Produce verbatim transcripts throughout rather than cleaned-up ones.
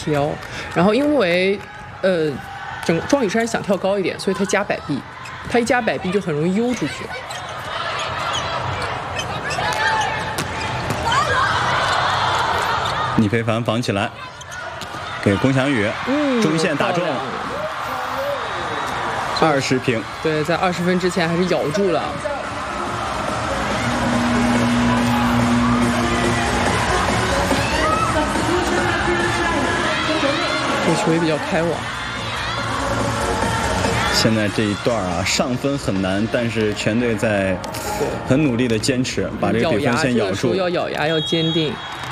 飘。然后因为呃，整庄宇珊想跳高一点，所以他加摆臂，他一加摆臂就很容易悠出去。 倪非凡防起来，给龚翔宇， 嗯， 中线打中，二十平。 对，在二十分之前还是咬住了。这个球也比较开网。 现在这一段啊，上分很难，但是全队在很努力的坚持，把这个得分线咬住。 要咬牙，要坚定。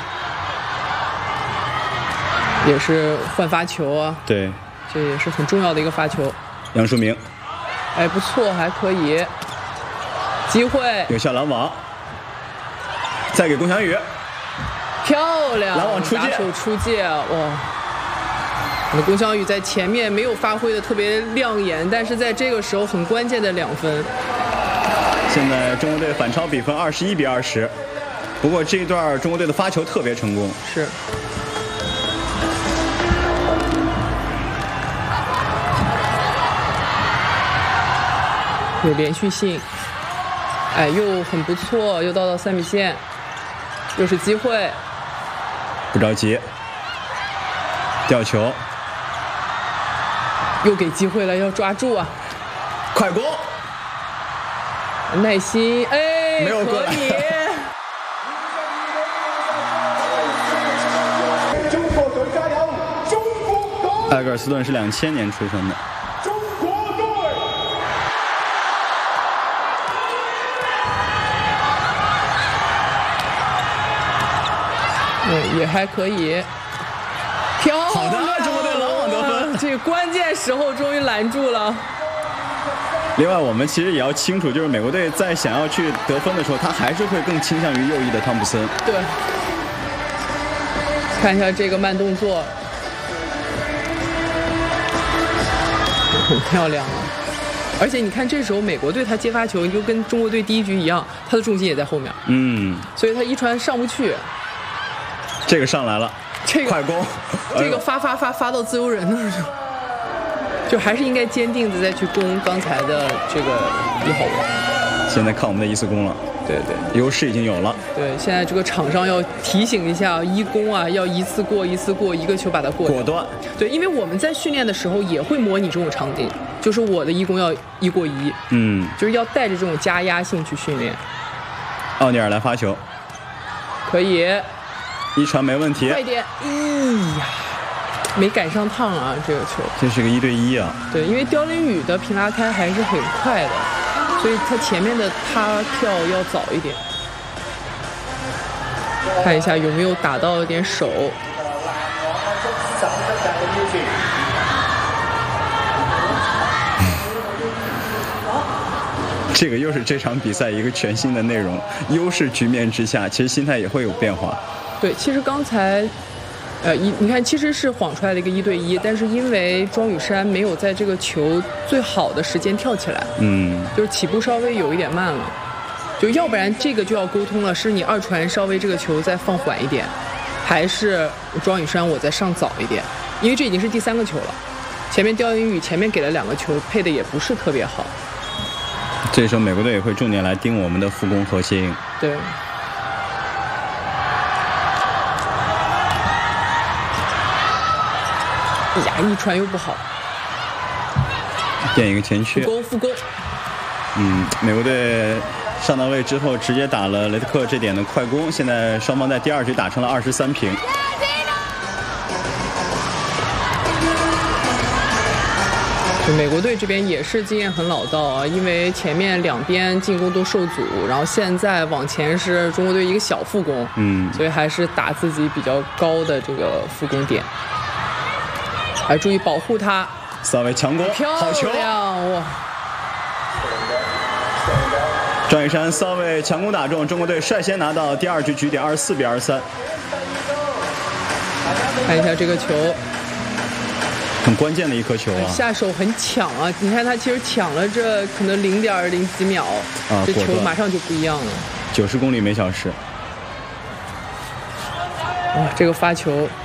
也是换发球啊， 对， 这也是很重要的一个发球。 杨树明， 哎，不错，还可以，机会有效拦网，再给龚翔宇， 漂亮， 拦网出界， 打手出界，哇！那龚翔宇在前面没有发挥的特别亮眼，但是在这个时候很关键的两分。 现在中国队反超比分二十一比二十，不过这一段中国队的发球特别成功。 是。有连续性，哎，又很不错，又到到三米线，又是机会， 不着急，吊球， 又给机会了，要抓住啊！ 快攻， 耐心，哎， 没有过来。 中国队加油！中国队！ 埃格尔斯顿是两千年出生的。 嗯，也还可以。漂亮！ 好的，中国队拦网得分。 这个关键时候终于拦住了。 另外，我们其实也要清楚，就是美国队在想要去得分的时候，他还是会更倾向于右翼的汤普森。 对。看一下这个慢动作，很漂亮啊！而且你看，这时候美国队他接发球就跟中国队第一局一样，他的重心也在后面。 嗯。 所以他一传上不去。 这个上来了， 这个快攻， 这个发发发发到自由人那儿就，就还是应该坚定的再去攻刚才的这个一号位。 现在看我们的一次攻了， 对对， 优势已经有了。 对，现在这个场上要提醒一下一攻啊，要一次过一次过，一个球把它过。 果断。 对，因为我们在训练的时候也会模拟这种场景，就是我的一攻要一过一， 嗯， 就是要带着这种加压性去训练。 奥尼尔来发球， 可以。 一传没问题， 快点！哎呀，没赶上趟啊，这个球。 这是个一对一啊。 对，因为刁林宇的平拉开还是很快的，所以他前面的他跳要早一点。看一下有没有打到一点手。 这个又是这场比赛一个全新的内容，优势局面之下，其实心态也会有变化。 对，其实刚才，呃，一你看，其实是晃出来的一个一对一，但是因为庄宇珊没有在这个球最好的时间跳起来， 嗯， 就是起步稍微有一点慢了，就要不然这个就要沟通了，是你二传稍微这个球再放缓一点，还是庄宇珊我再上早一点，因为这已经是第三个球了，前面刁林宇前面给了两个球配的也不是特别好。 这时候美国队也会重点来盯我们的副攻核心。 对。呀，一传又不好， 垫一个前缺。 副攻，副攻。 嗯，美国队上到位之后，直接打了雷特克这点的快攻。现在双方在第二局打成了二十三平。 就美国队这边也是经验很老道啊，因为前面两边进攻都受阻，然后现在往前是中国队一个小副攻， 嗯， 所以还是打自己比较高的这个副攻点，还注意保护他。 稍微强攻，好球！ 哇！ 庄宇珊稍微强攻打中，中国队率先拿到第二局局点二十四比二十三。 看一下这个球。 很关键的一颗球啊！ 下手很抢啊！你看他其实抢了这可能零点零几秒， 啊， 这球马上就不一样了。 九十公里每小时。 哇，这个发球